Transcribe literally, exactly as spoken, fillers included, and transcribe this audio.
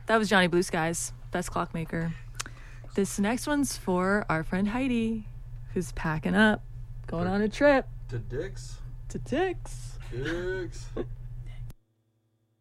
that was Johnny Blue Skies, Best Clockmaker. This next one's for our friend Heidi, who's packing up, going on a trip To Dick's? to Dick's. Dick's.